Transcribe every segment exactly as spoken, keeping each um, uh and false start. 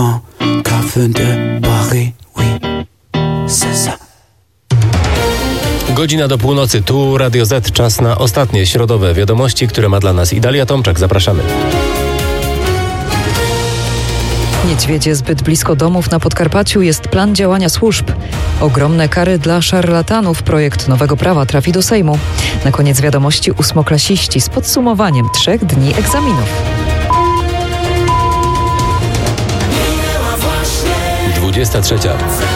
Godzina do północy, tu Radio Z, czas na ostatnie środowe wiadomości, które ma dla nas Idalia Tomczak. Zapraszamy. Niedźwiedzie zbyt blisko domów na Podkarpaciu, jest plan działania służb. Ogromne kary dla szarlatanów. Projekt nowego prawa trafi do Sejmu. Na koniec wiadomości ósmoklasiści z podsumowaniem trzech dni egzaminów. dwudziesta trzecia.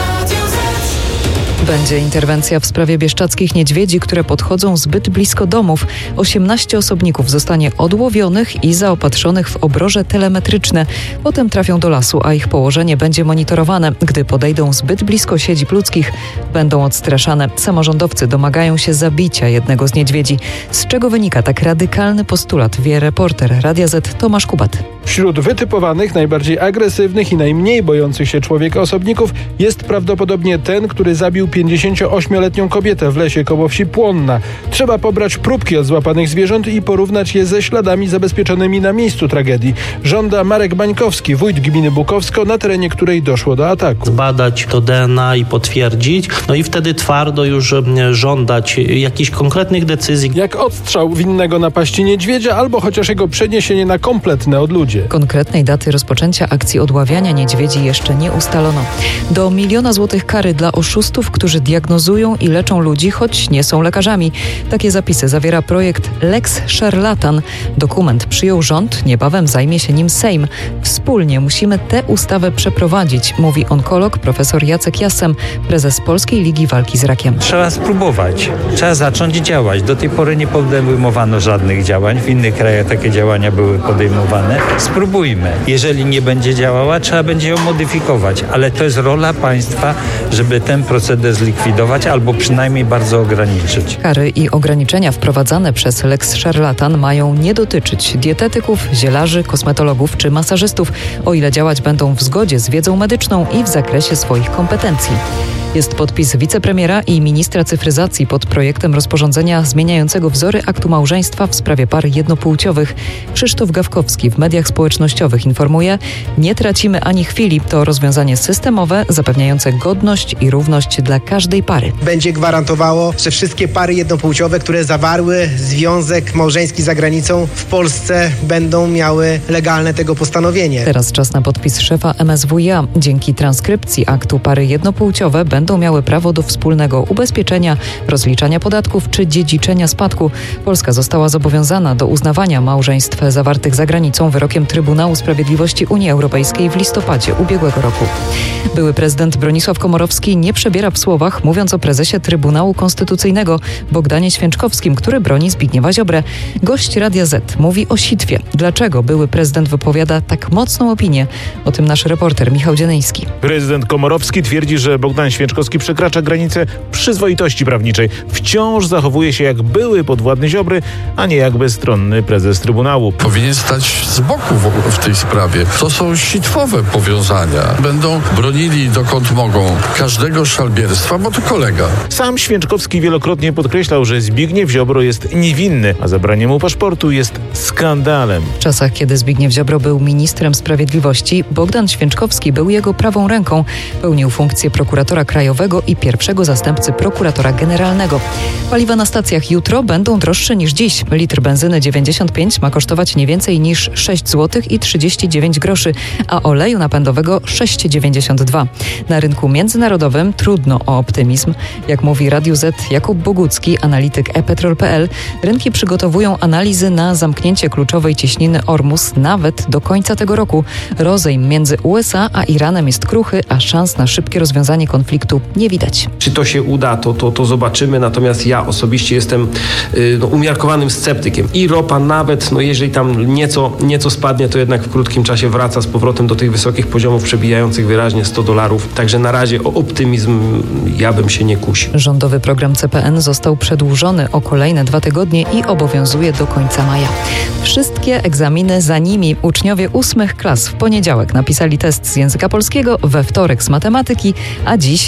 Będzie interwencja w sprawie bieszczadzkich niedźwiedzi, które podchodzą zbyt blisko domów. osiemnaście osobników zostanie odłowionych i zaopatrzonych w obroże telemetryczne. Potem trafią do lasu, a ich położenie będzie monitorowane. Gdy podejdą zbyt blisko siedzib ludzkich, będą odstraszane. Samorządowcy domagają się zabicia jednego z niedźwiedzi. Z czego wynika tak radykalny postulat, wie reporter Radia Z Tomasz Kubat. Wśród wytypowanych, najbardziej agresywnych i najmniej bojących się człowieka osobników jest prawdopodobnie ten, który zabił pięćdziesięcioośmioletnią kobietę w lesie koło wsi Płonna. Trzeba pobrać próbki od złapanych zwierząt i porównać je ze śladami zabezpieczonymi na miejscu tragedii. Żąda Marek Bańkowski, wójt gminy Bukowsko, na terenie której doszło do ataku. Zbadać to D N A i potwierdzić, no i wtedy twardo już żądać jakichś konkretnych decyzji. Jak odstrzał winnego napaści niedźwiedzia albo chociaż jego przeniesienie na kompletne odludzie. Konkretnej daty rozpoczęcia akcji odławiania niedźwiedzi jeszcze nie ustalono. Do miliona złotych kary dla oszustów, którzy diagnozują i leczą ludzi, choć nie są lekarzami. Takie zapisy zawiera projekt Lex Szarlatan. Dokument przyjął rząd, niebawem zajmie się nim Sejm. Wspólnie musimy tę ustawę przeprowadzić, mówi onkolog profesor Jacek Jasem, prezes Polskiej Ligi Walki z Rakiem. Trzeba spróbować, trzeba zacząć działać. Do tej pory nie podejmowano żadnych działań, w innych krajach takie działania były podejmowane. Spróbujmy. Jeżeli nie będzie działała, trzeba będzie ją modyfikować, ale to jest rola państwa, żeby ten proceder zlikwidować albo przynajmniej bardzo ograniczyć. Kary i ograniczenia wprowadzane przez Lex Szarlatan mają nie dotyczyć dietetyków, zielarzy, kosmetologów czy masażystów, o ile działać będą w zgodzie z wiedzą medyczną i w zakresie swoich kompetencji. Jest podpis wicepremiera i ministra cyfryzacji pod projektem rozporządzenia zmieniającego wzory aktu małżeństwa w sprawie par jednopłciowych. Krzysztof Gawkowski w mediach społecznościowych informuje: nie tracimy ani chwili. To rozwiązanie systemowe, zapewniające godność i równość dla każdej pary. Będzie gwarantowało, że wszystkie pary jednopłciowe, które zawarły związek małżeński za granicą, w Polsce będą miały legalne tego postanowienie. Teraz czas na podpis szefa M S W iA. Dzięki transkrypcji aktu pary jednopłciowe będą miały prawo do wspólnego ubezpieczenia, rozliczania podatków czy dziedziczenia spadku. Polska została zobowiązana do uznawania małżeństw zawartych za granicą wyrokiem Trybunału Sprawiedliwości Unii Europejskiej w listopadzie ubiegłego roku. Były prezydent Bronisław Komorowski nie przebiera w słowach, mówiąc o prezesie Trybunału Konstytucyjnego Bogdanie Święczkowskim, który broni Zbigniewa Ziobrę. Gość Radia Z mówi o sitwie. Dlaczego były prezydent wypowiada tak mocną opinię? O tym nasz reporter Michał Dzianyński. Prezydent Komorowski twierdzi, że Bogdan Święczkowski przekracza granicę przyzwoitości prawniczej. Wciąż zachowuje się jak były podwładny Ziobry, a nie jak bezstronny prezes Trybunału. Powinien stać z boku w, w tej sprawie. To są sitwowe powiązania. Będą bronili dokąd mogą każdego szalbierstwa, bo to kolega. Sam Święczkowski wielokrotnie podkreślał, że Zbigniew Ziobro jest niewinny, a zabranie mu paszportu jest skandalem. W czasach, kiedy Zbigniew Ziobro był ministrem sprawiedliwości, Bogdan Święczkowski był jego prawą ręką. Pełnił funkcję prokuratora krajowego i pierwszego zastępcy prokuratora generalnego. Paliwa na stacjach jutro będą droższe niż dziś. Litr benzyny dziewięćdziesiąt pięć ma kosztować nie więcej niż sześć złotych i trzydzieści dziewięć groszy, a oleju napędowego sześć dziewięćdziesiąt dwa. Na rynku międzynarodowym trudno o optymizm. Jak mówi Radiu Z Jakub Bogucki, analityk e petrol kropka pe el, rynki przygotowują analizy na zamknięcie kluczowej cieśniny Ormus nawet do końca tego roku. Rozejm między U S A a Iranem jest kruchy, a szans na szybkie rozwiązanie konfliktu nie widać. Czy to się uda, to, to, to zobaczymy, natomiast ja osobiście jestem y, no, umiarkowanym sceptykiem. I ropa nawet, no jeżeli tam nieco, nieco spadnie, to jednak w krótkim czasie wraca z powrotem do tych wysokich poziomów, przebijających wyraźnie sto dolarów. Także na razie o optymizm ja bym się nie kusił. Rządowy program C P N został przedłużony o kolejne dwa tygodnie i obowiązuje do końca maja. Wszystkie egzaminy za nimi. Uczniowie ósmych klas w poniedziałek napisali test z języka polskiego, we wtorek z matematyki, a dziś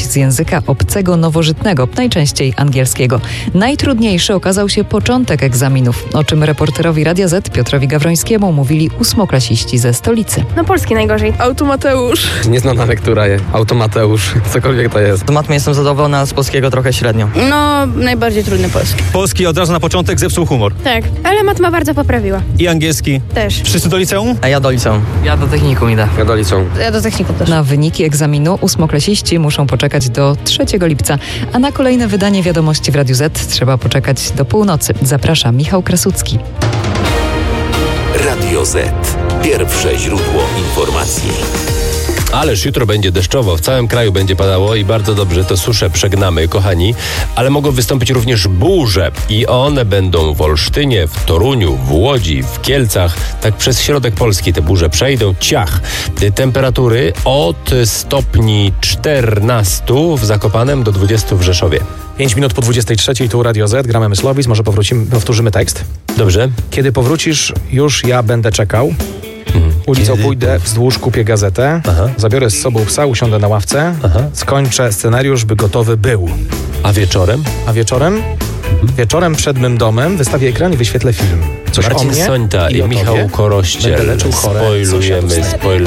z języka obcego nowożytnego, najczęściej angielskiego. Najtrudniejszy okazał się początek egzaminów, o czym reporterowi Radia Z Piotrowi Gawrońskiemu mówili ósmoklasiści ze stolicy. No polski najgorzej. Automateusz. Nieznana lektura, automateusz, cokolwiek to jest. Z matmy jestem zadowolona, z polskiego trochę średnio. No, najbardziej trudny polski. Polski od razu na początek zepsuł humor. Tak, ale matma bardzo poprawiła. I angielski. Też. Wszyscy do liceum? A ja do liceum. Ja do technikum idę. Ja do liceum. Ja do technikum też. Na wyniki egzaminu ósmoklasiści muszą poczekać do trzeciego lipca, a na kolejne wydanie Wiadomości w Radiu Z trzeba poczekać do północy. Zaprasza Michał Krasucki. Radio Z. Pierwsze źródło informacji. Ależ jutro będzie deszczowo, w całym kraju będzie padało i bardzo dobrze, to suszę przegnamy, kochani, ale mogą wystąpić również burze i one będą w Olsztynie, w Toruniu, w Łodzi, w Kielcach, tak przez środek Polski te burze przejdą, ciach. Temperatury od stopni czternastu w Zakopanem do dwudziestu w Rzeszowie. Pięć minut po dwudziestej trzeciej, tu Radio Z, gramy Myslowic, może powrócimy, powtórzymy tekst. Dobrze. Kiedy powrócisz, już ja będę czekał. Mhm. Ulicą Kiedy? pójdę, wzdłuż kupię gazetę, Aha. zabiorę z sobą psa, usiądę na ławce, Aha. skończę scenariusz, by gotowy był. A wieczorem? A wieczorem? Mhm. Wieczorem przed mym domem wystawię ekran i wyświetlę film. Coś Marcin o mnie Sońta i, i Michał tobie. Korościel. Będę leczył chore Spoilujemy, sąsiadów. spoilujemy.